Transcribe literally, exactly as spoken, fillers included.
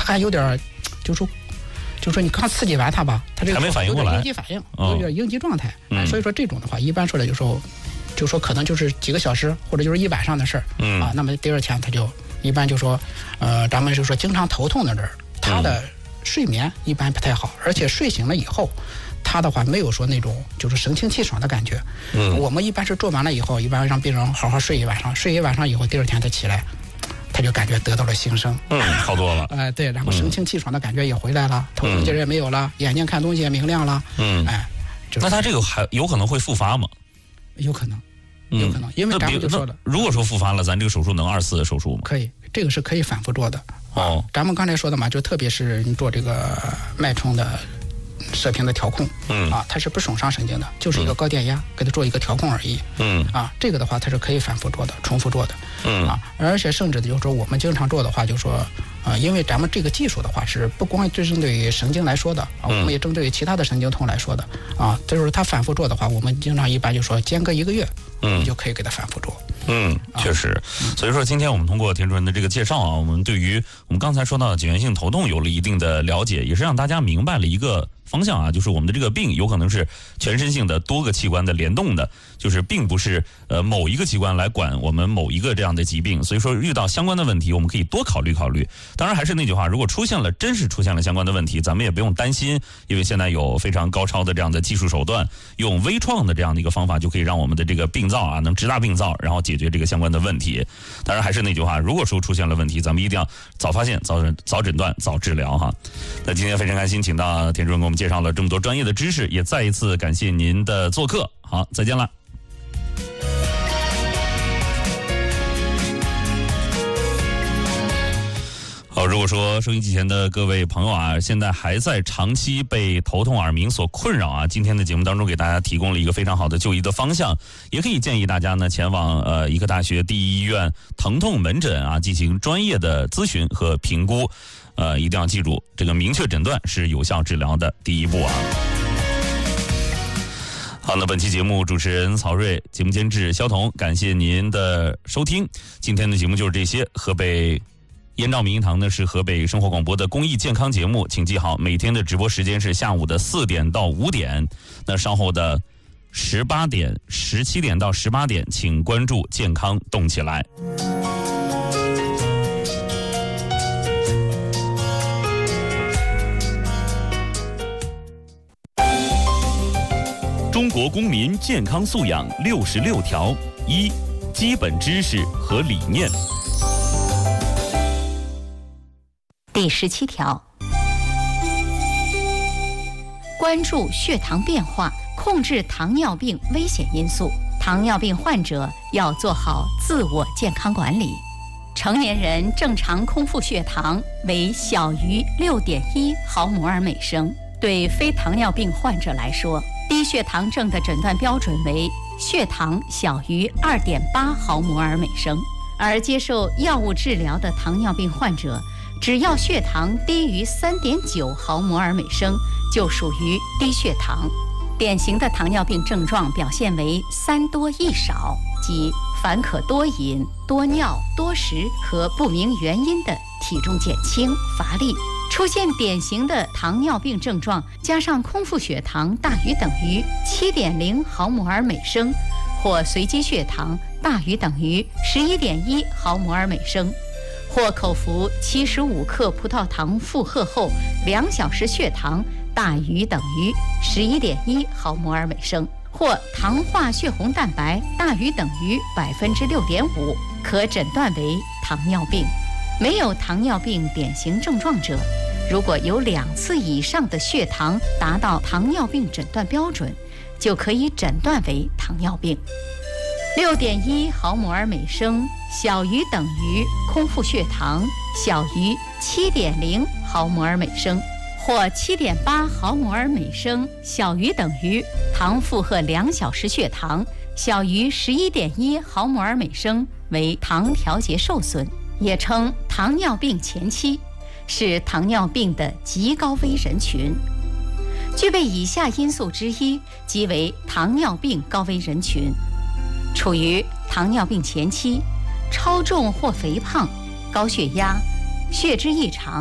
他还有点，就说。就说你刚刺激完它吧，它这个还没反应过来， 应激反应，有点应激状态。嗯，所以说这种的话，一般说来就说，就说可能就是几个小时或者就是一晚上的事儿。嗯啊，那么第二天他就一般就说，呃，咱们就说经常头痛的人，他的睡眠一般不太好，而且睡醒了以后，他的话没有说那种就是神清气爽的感觉。嗯，我们一般是做完了以后，一般让病人好好睡一晚上，睡一晚上以后，第二天他起来。他就感觉得到了新生， 嗯，好多了， 哎、呃，对，然后神清气爽的感觉也回来了，头痛劲儿也没有了，眼睛看东西也明亮了，嗯，哎， 那他这个还有可能会复发吗？ 有可能，有可能，嗯、因为咱们就说了， 如果说复发了，咱这个手术能二次手术吗？ 可以，这个是可以反复做的。 哦， 咱们刚才说的嘛，就特别是你做这个脉冲的射频的调控，嗯啊，它是不损伤神经的，就是一个高电压，嗯、给它做一个调控而已，嗯啊，这个的话它是可以反复做的，重复做的，嗯啊，而且甚至就是说我们经常做的话，就是说啊、呃，因为咱们这个技术的话是不光针对于神经来说的啊，我们也针对于其他的神经痛来说的啊，就是它反复做的话，我们经常一般就说间隔一个月，嗯，你就可以给它反复做。 嗯，确实，所以说今天我们通过田主任的这个介绍啊，我们对于我们刚才说到的颈源性头痛有了一定的了解，也是让大家明白了一个方向啊，就是我们的这个病有可能是全身性的多个器官的联动的，就是并不是呃某一个器官来管我们某一个这样的疾病，所以说遇到相关的问题，我们可以多考虑考虑。当然还是那句话，如果出现了真是出现了相关的问题，咱们也不用担心，因为现在有非常高超的这样的技术手段，用微创的这样的一个方法，就可以让我们的这个病灶啊能直达病灶，然后解决这个相关的问题。当然还是那句话，如果说出现了问题，咱们一定要早发现、早早诊断、早治疗哈。那今天非常开心，请到田主任给我们介绍了这么多专业的知识，也再一次感谢您的做客。好，再见了。好，如果说收音机前的各位朋友啊，现在还在长期被头痛耳鸣所困扰啊，今天的节目当中给大家提供了一个非常好的就医的方向，也可以建议大家呢前往呃医科大学第一医院疼痛门诊啊进行专业的咨询和评估，呃一定要记住，这个明确诊断是有效治疗的第一步啊。好，那本期节目主持人曹睿，节目监制肖彤，感谢您的收听。今天的节目就是这些，河北燕赵明一堂呢是河北生活广播的公益健康节目，请记好，每天的直播时间是下午的四点到五点，那稍后的十八点、十七点到十八点，请关注健康动起来。中国公民健康素养六十六条：一、基本知识和理念。 第十七条，关注血糖变化，控制糖尿病危险因素。糖尿病患者要做好自我健康管理。成年人正常空腹血糖为小于 六点一 毫摩尔每升。对非糖尿病患者来说，低血糖症的诊断标准为血糖小于 二点八 毫摩尔每升。而接受药物治疗的糖尿病患者，只要血糖低于 三点九 毫摩尔每升，就属于低血糖。典型的糖尿病症状表现为三多一少，即凡可多饮、多尿、多食和不明原因的体重减轻、乏力。出现典型的糖尿病症状，加上空腹血糖大于等于 七点零 毫摩尔每升，或随机血糖大于等于 十一点一 毫摩尔每升，或口服七十五克葡萄糖负荷后两小时血糖大于等于 十一点一 毫摩尔每升，或糖化血红蛋白大于等于 百分之六点五， 可诊断为糖尿病。没有糖尿病典型症状者，如果有两次以上的血糖达到糖尿病诊断标准，就可以诊断为糖尿病。 六点一 毫摩尔每升小于等于空腹血糖小于 七点零 毫摩尔每升，或 七点八 毫摩尔每升小于等于糖负荷两小时血糖小于 十一点一 毫摩尔每升为糖调节受损，也称糖尿病前期，是糖尿病的极高危人群。具备以下因素之一，即为糖尿病高危人群：处于糖尿病前期，超重或肥胖、高血压、血脂异常。